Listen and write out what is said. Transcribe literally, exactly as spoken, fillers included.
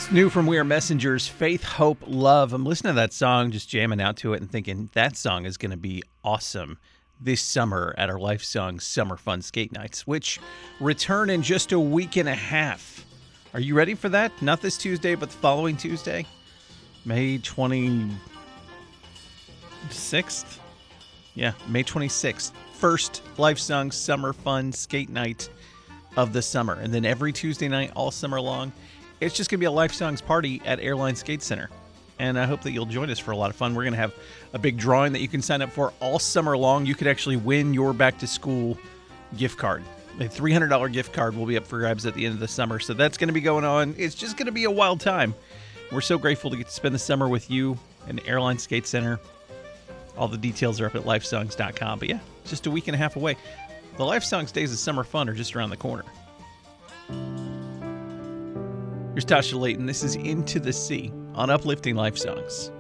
It's new from We Are Messengers, Faith, Hope, Love. I'm listening to that song, just jamming out to it and thinking that song is going to be awesome this summer at our Life Songs Summer Fun Skate Nights, which return in just a week and a half. Are you ready for that? Not this Tuesday, but the following Tuesday, May twenty-sixth. Yeah, May twenty-sixth. First Life Songs Summer Fun Skate Night of the summer. And then every Tuesday night all summer long, it's just going to be a Life Songs party at Airline Skate Center. And I hope that you'll join us for a lot of fun. We're going to have a big drawing that you can sign up for all summer long. You could actually win your back-to-school gift card. A three hundred dollars gift card will be up for grabs at the end of the summer. So that's going to be going on. It's just going to be a wild time. We're so grateful to get to spend the summer with you and Airline Skate Center. All the details are up at life songs dot com. But yeah, it's just a week and a half away. The Life Songs Days of Summer Fun are just around the corner. Here's Tasha Layton. This is Into the Sea on Uplifting Life Songs.